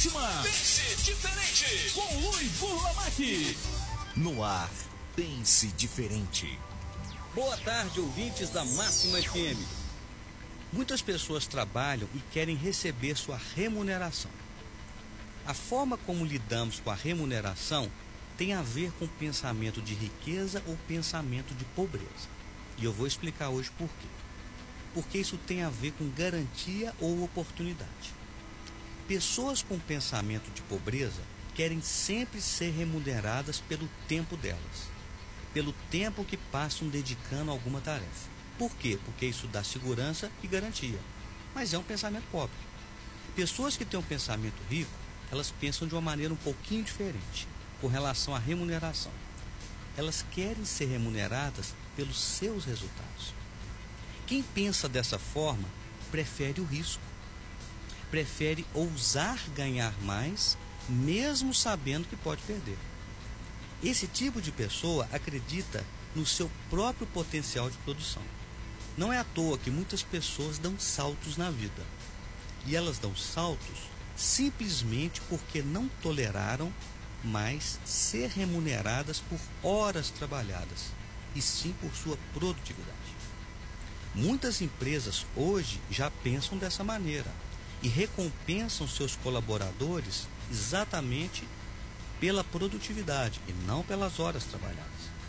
Máxima. Pense diferente com Luiz Burlamac. No ar, pense diferente. Boa tarde, ouvintes da Máxima FM. Muitas pessoas trabalham e querem receber sua remuneração. A forma como lidamos com a remuneração tem a ver com pensamento de riqueza ou pensamento de pobreza. E eu vou explicar hoje por quê. Porque isso tem a ver com garantia ou oportunidade. Pessoas com pensamento de pobreza querem sempre ser remuneradas pelo tempo delas, pelo tempo que passam dedicando a alguma tarefa. Por quê? Porque isso dá segurança e garantia. Mas é um pensamento pobre. Pessoas que têm um pensamento rico, elas pensam de uma maneira um pouquinho diferente com relação à remuneração. Elas querem ser remuneradas pelos seus resultados. Quem pensa dessa forma prefere o risco, prefere ousar ganhar mais, mesmo sabendo que pode perder. Esse tipo de pessoa acredita no seu próprio potencial de produção. Não é à toa que muitas pessoas dão saltos na vida. E elas dão saltos simplesmente porque não toleraram mais ser remuneradas por horas trabalhadas, e sim por sua produtividade. Muitas empresas hoje já pensam dessa maneira e recompensam seus colaboradores exatamente pela produtividade e não pelas horas trabalhadas.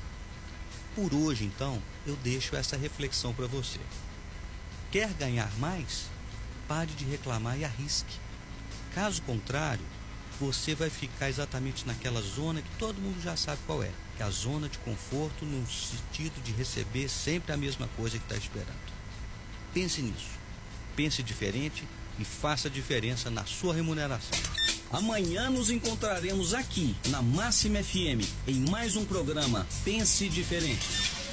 Por hoje, então, eu deixo essa reflexão para você. Quer ganhar mais? Pare de reclamar e arrisque. Caso contrário, você vai ficar exatamente naquela zona que todo mundo já sabe qual é, que é a zona de conforto no sentido de receber sempre a mesma coisa que está esperando. Pense nisso, pense diferente e faça diferença na sua remuneração. Amanhã nos encontraremos aqui na Máxima FM em mais um programa Pense Diferente.